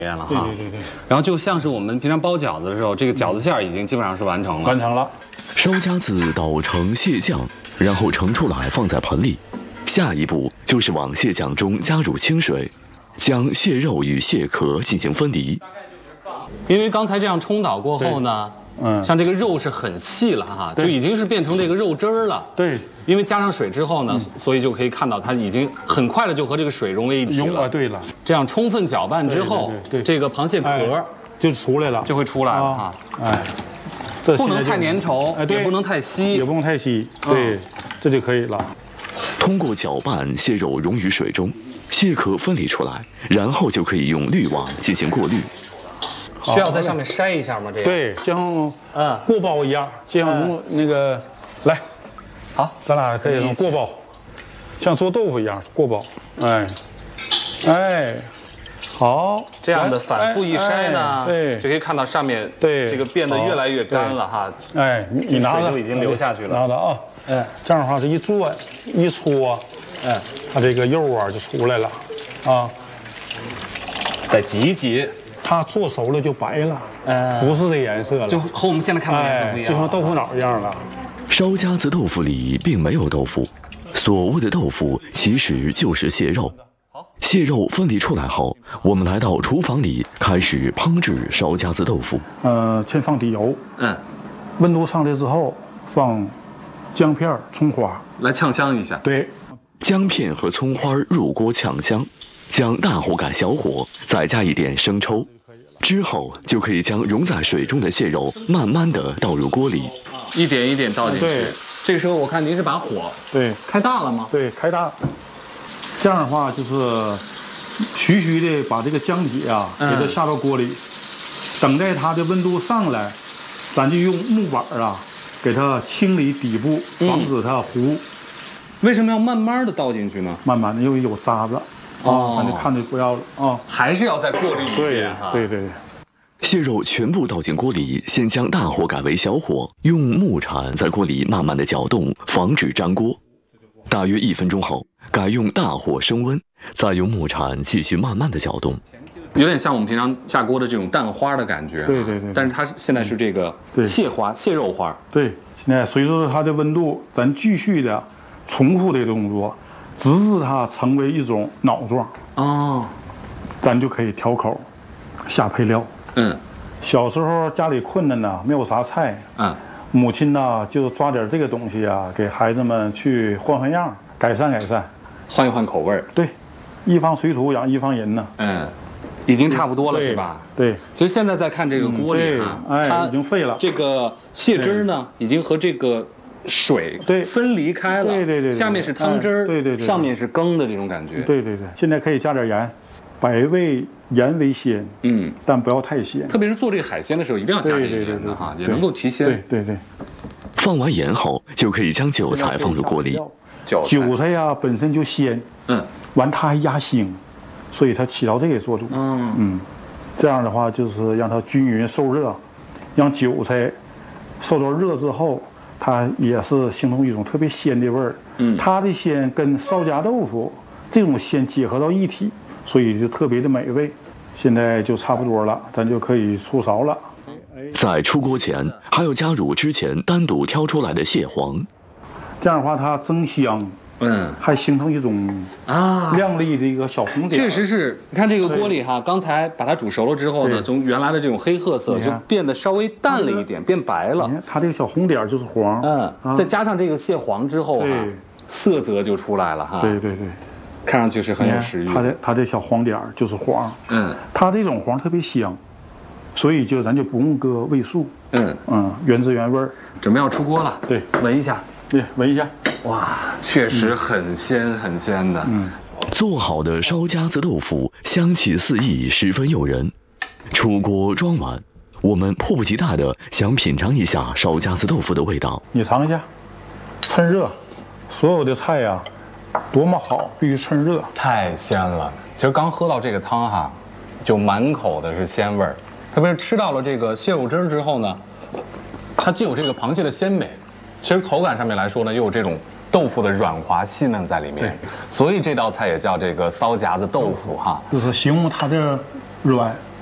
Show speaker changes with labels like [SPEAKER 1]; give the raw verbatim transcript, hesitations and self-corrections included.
[SPEAKER 1] 了哈，
[SPEAKER 2] 对对对对。
[SPEAKER 1] 然后就像是我们平常包饺子的时候，这个饺子馅儿已经基本上是完成了。
[SPEAKER 2] 完成了。
[SPEAKER 3] 烧夹子捣成蟹酱，然后盛出来放在盆里。下一步就是往蟹酱中加入清水，将蟹肉与蟹壳进行分离。
[SPEAKER 1] 因为刚才这样冲捣过后呢，嗯，像这个肉是很细了哈，就已经是变成这个肉汁儿了。
[SPEAKER 2] 对，
[SPEAKER 1] 因为加上水之后呢，嗯、所以就可以看到它已经很快的就和这个水融为一体了。
[SPEAKER 2] 融啊，对了。
[SPEAKER 1] 这样充分搅拌之后，对对对对这个螃蟹壳、哎、
[SPEAKER 2] 就出来了，
[SPEAKER 1] 就会出来了哈。
[SPEAKER 2] 哎，
[SPEAKER 1] 这不能太粘稠，
[SPEAKER 2] 哎，
[SPEAKER 1] 也不能太稀，
[SPEAKER 2] 也不能太稀，对，嗯、这就可以了。
[SPEAKER 3] 通过搅拌，蟹肉溶于水中，蟹壳分离出来，然后就可以用滤网进行过滤。
[SPEAKER 1] 需要在上面筛一下吗？这样
[SPEAKER 2] 对，就像嗯过包一样，就像用那个、嗯、来，
[SPEAKER 1] 好，
[SPEAKER 2] 咱俩可以用过包，像做豆腐一样过包，哎，哎，好，
[SPEAKER 1] 这样的反复一筛呢，
[SPEAKER 2] 对，
[SPEAKER 1] 就可以看到上面
[SPEAKER 2] 对
[SPEAKER 1] 这个变得越来越干了哈。
[SPEAKER 2] 哎，你你拿着
[SPEAKER 1] 就已经流下去了，
[SPEAKER 2] 拿着啊，哎，这样的话是一转一搓，哎，它这个肉啊就出来了，啊，
[SPEAKER 1] 再挤一挤。
[SPEAKER 2] 它做熟了就白了，呃，不是这颜色了，
[SPEAKER 1] 就和我们现在看到颜色不一样，
[SPEAKER 2] 就像豆腐脑一样了。
[SPEAKER 3] 烧夹子豆腐里并没有豆腐，所谓的豆腐其实就是蟹肉。蟹肉分离出来后，我们来到厨房里开始烹制烧夹子豆腐。
[SPEAKER 2] 呃，先放底油，嗯，温度上来之后放姜片、葱花
[SPEAKER 1] 来呛香一下。
[SPEAKER 2] 对，
[SPEAKER 3] 姜片和葱花入锅呛香。将大火改小火，再加一点生抽，之后就可以将溶在水中的蟹肉慢慢的倒入锅里，
[SPEAKER 1] 一点一点倒进去。对，这个时候我看您是把火
[SPEAKER 2] 对
[SPEAKER 1] 开大了吗？
[SPEAKER 2] 对，开大。这样的话就是徐徐的把这个姜底啊给它下到锅里，嗯、等待它的温度上来，咱就用木板啊给它清理底部，防止它糊。嗯、
[SPEAKER 1] 为什么要慢慢的倒进去呢？
[SPEAKER 2] 慢慢的，因为有渣子。哦，咱就看着不要了啊、哦，
[SPEAKER 1] 还是要再过滤一遍哈。
[SPEAKER 2] 对对对，
[SPEAKER 3] 蟹肉全部倒进锅里，先将大火改为小火，用木铲在锅里慢慢的搅动，防止粘锅。大约一分钟后，改用大火升温，再用木铲继续慢慢的搅动。
[SPEAKER 1] 有点像我们平常下锅的这种蛋花的感觉。
[SPEAKER 2] 对对对。
[SPEAKER 1] 但是它现在是这个蟹花、蟹肉花。
[SPEAKER 2] 对，现在随着它的温度，咱继续的重复这个动作。直至它成为一种脑状哦，咱就可以调口，下配料。嗯，小时候家里困难呢，没有啥菜，嗯，母亲呢就抓点这个东西啊，给孩子们去换换样，改善改善，
[SPEAKER 1] 换一换口味。
[SPEAKER 2] 对，一方水土养一方人呢。
[SPEAKER 1] 嗯，已经差不多了是吧？
[SPEAKER 2] 对。
[SPEAKER 1] 其实现在再看这个锅里啊，
[SPEAKER 2] 哎，它已经沸了。
[SPEAKER 1] 这个蟹汁呢，已经和这个。水对分离开了，
[SPEAKER 2] 对对对，
[SPEAKER 1] 下面是汤汁儿，
[SPEAKER 2] 对对对，
[SPEAKER 1] 上面是羹的这种感觉，
[SPEAKER 2] 对对对。现在可以加点盐，百味盐为鲜，嗯，但不要太鲜。
[SPEAKER 1] 特别是做这个海鲜的时候，一定要加点盐的哈，也能够提鲜。
[SPEAKER 2] 对对对。
[SPEAKER 3] 放完盐后，就可以将韭菜放入锅里。
[SPEAKER 2] 韭菜呀本身就鲜，嗯，完它还压腥，所以它起到这个作用。嗯嗯，这样的话就是让它均匀受热，让韭菜受到热之后。它也是形成一种特别鲜的味儿，嗯，它的鲜跟烧夹豆腐这种鲜结合到一体，所以就特别的美味。现在就差不多了，咱就可以出勺了。
[SPEAKER 3] 在出锅前，还要加入之前单独挑出来的蟹黄，
[SPEAKER 2] 这样的话它增香，嗯，还形成一种啊亮丽的一个小红点。
[SPEAKER 1] 确实是，你看这个锅里哈，刚才把它煮熟了之后呢，从原来的这种黑褐色就变得稍微淡了一点，变白了。
[SPEAKER 2] 你看它这个小红点就是黄，
[SPEAKER 1] 嗯，啊、再加上这个蟹黄之后哈，色泽就出来了哈。
[SPEAKER 2] 对对对，
[SPEAKER 1] 看上去是很有食欲。
[SPEAKER 2] 它的它这小黄点就是黄，嗯，它这种黄特别香，所以就咱就不用搁味素，嗯嗯，原汁原味儿。
[SPEAKER 1] 准备要出锅了，
[SPEAKER 2] 对，
[SPEAKER 1] 闻一下。
[SPEAKER 2] 对，闻一下，
[SPEAKER 1] 哇，确实很鲜、嗯、很鲜的。嗯，
[SPEAKER 3] 做好的烧夹子豆腐香气四溢，十分诱人。出锅装碗，我们迫不及待地想品尝一下烧夹子豆腐的味道。
[SPEAKER 2] 你尝一下，趁热，所有的菜呀、啊，多么好，必须趁热。
[SPEAKER 1] 太鲜了！其实刚喝到这个汤哈，就满口的是鲜味儿，特别是吃到了这个蟹肉汁之后呢，它既有这个螃蟹的鲜美。其实口感上面来说呢，又有这种豆腐的软滑细嫩在里面，所以这道菜也叫这个骚夹子豆腐哈，
[SPEAKER 2] 就是形容它的软。